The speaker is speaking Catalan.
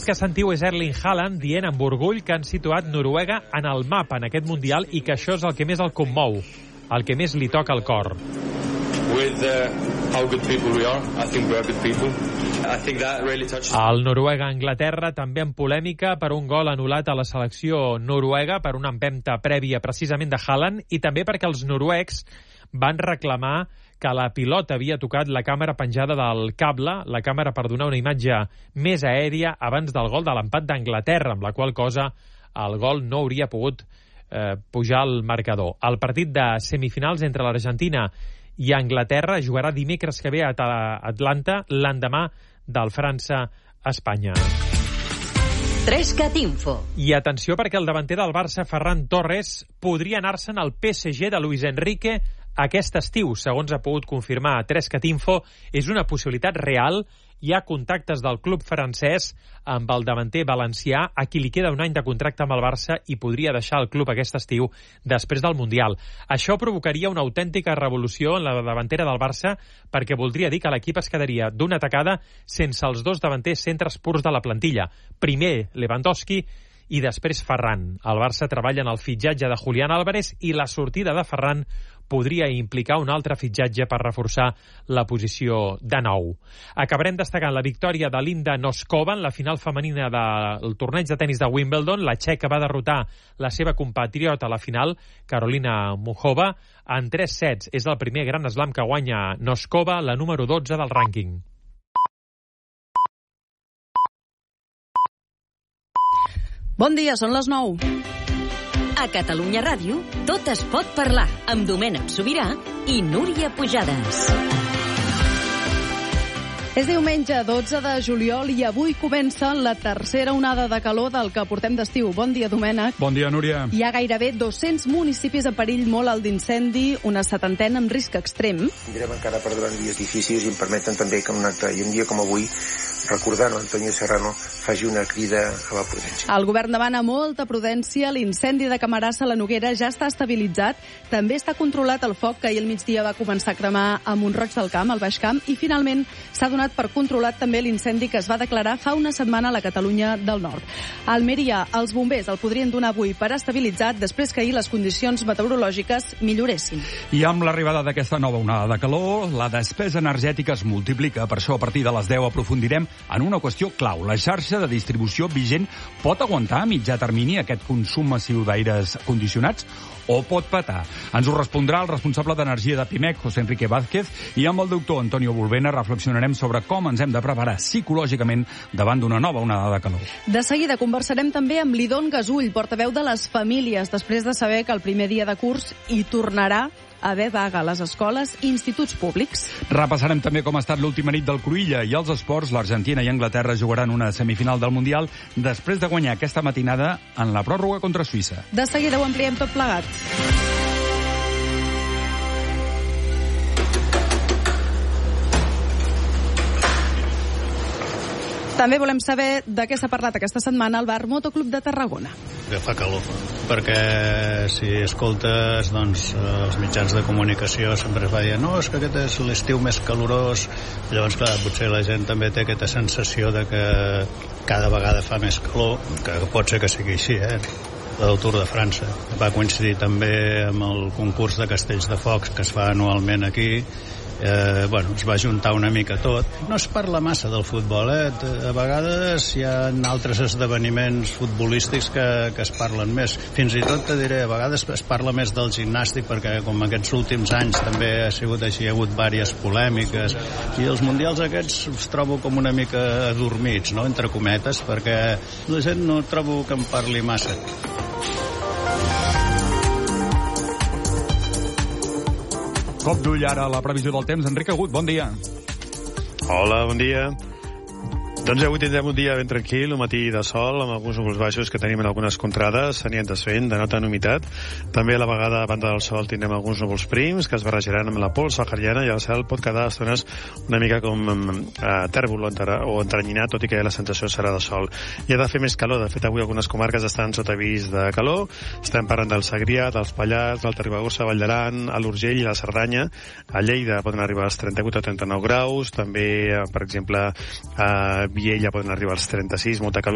que sentiu és Erling Haaland dient amb orgull que han situat Noruega en el mapa en aquest Mundial i que això és el que més el commou, el que més li toca al cor. El Noruega-Anglaterra també en polèmica per un gol anul·lat a la selecció noruega per una empenta prèvia precisament de Haaland i també perquè els noruecs van reclamar que la pilota havia tocat la càmera penjada del cable, la càmera per donar una imatge més aèria abans del gol de l'empat d'Anglaterra, amb la qual cosa el gol no hauria pogut pujar al marcador. El partit de semifinals entre l'Argentina i Anglaterra jugarà dimecres que ve a Atlanta, l'endemà del França-Espanya. 3CAT Info. I atenció perquè el davanter del Barça, Ferran Torres, podria anar-se'n al PSG de Luis Enrique aquest estiu, segons ha pogut confirmar a 3CAT Info. És una possibilitat real. Hi ha contactes del club francès amb el davanter valencià, a qui li queda un any de contracte amb el Barça i podria deixar el club aquest estiu després del Mundial. Això provocaria una autèntica revolució en la davantera del Barça, perquè voldria dir que l'equip es quedaria d'una tacada sense els dos davanters centres purs de la plantilla. Primer Lewandowski i després Ferran. El Barça treballa en el fitxatge de Julián Álvarez i la sortida de Ferran podria implicar un altre fitxatge per reforçar la posició de nou. Acabarem destacant la victòria de Linda Noskova en la final femenina del torneig de tenis de Wimbledon. La txeca va derrotar la seva compatriota a la final, Karolina Muchova, en 3 sets. És el primer gran slam que guanya Noskova, la número 12 del rànquing. Bon dia, són les 9. A Catalunya Ràdio, tot es pot parlar, amb Domènec Sobirà i Núria Pujades. És diumenge 12 de juliol i avui comença la tercera onada de calor del que portem d'estiu. Bon dia, Domènec. Bon dia, Núria. Hi ha gairebé 200 municipis en perill molt alt d'incendi, una 70 amb risc extrem. Tindrem encara per davant dies difícils i em permeten també que un dia com avui, recordant Antonio Serrano, faci una crida a la prudència. El govern demana molta prudència. L'incendi de Camarasa a la Noguera ja està estabilitzat. També està controlat el foc que ahir al migdia va començar a cremar a Mont-roig del Camp, al Baix Camp, i finalment s'ha donat per controlat també l'incendi que es va declarar fa una setmana a la Catalunya del Nord. A Almeria, els bombers el podrien donar avui per estabilitzat després que ahir les condicions meteorològiques milloressin. I amb l'arribada d'aquesta nova onada de calor, la despesa energètica es multiplica. Per això, a partir de les 10 aprofundirem en una qüestió clau. La xarxa de distribució vigent pot aguantar a mitjà termini aquest consum massiu d'aires condicionats o pot petar? Ens ho respondrà el responsable d'energia de Pimec, José Enrique Vázquez, i amb el doctor Antonio Bulbena reflexionarem sobre com ens hem de preparar psicològicament davant d'una nova onada de calor. De seguida conversarem també amb l'Idon Gasull, portaveu de les famílies, després de saber que el primer dia de curs hi tornarà a haver vaga a les escoles i instituts públics. Repassarem també com ha estat l'última nit del Cruïlla i els esports. L'Argentina i Anglaterra jugaran una semifinal del Mundial després de guanyar aquesta matinada en la pròrroga contra Suïssa. De seguida ho ampliem tot plegat. També volem saber de què s'ha parlat aquesta setmana al bar Motoclub de Tarragona. Que fa calor, perquè si escoltes els mitjans de comunicació sempre es va dir no, és que aquest és l'estiu més calorós. Llavors, clar, potser la gent també té aquesta sensació de que cada vegada fa més calor, que pot ser que sigui així, del Tour de França. Va coincidir també amb el concurs de castells de focs que es fa anualment aquí. Es va juntar una mica tot. No es parla massa del futbol, A vegades hi ha altres esdeveniments futbolístics que es parlen més. Fins i tot te diré, a vegades es parla més del gimnàstic, perquè com aquests últims anys també ha sigut així, hi ha hagut diverses polèmiques, i els mundials aquests els trobo com una mica adormits, no?, entre cometes, perquè la gent no trobo que en parli massa. Cop d'ull ara a la previsió del temps. Enric Agut, bon dia. Hola, bon dia. Doncs avui tindrem un dia ben tranquil, un matí de sol, amb alguns núvols baixos que tenim en algunes contrades, s'anien desfent, denota humitat. També a la vegada, a banda del sol, tindrem alguns núvols prims que es barrejaran amb la pols sahariana i el cel pot quedar a estones una mica com tèrbol o entrenyinat, tot i que la sensació serà de sol. I ha de fer més calor. De fet, avui algunes comarques estan sota avís de calor. Estem parlant del Segrià, dels Pallars, l'Alta Ribagorça, Vall d'Aran, a l'Urgell i la Cerdanya. A Lleida poden arribar als 38 o 39 graus. També, per exemple, a Viella poden arribar als 36, molta calor.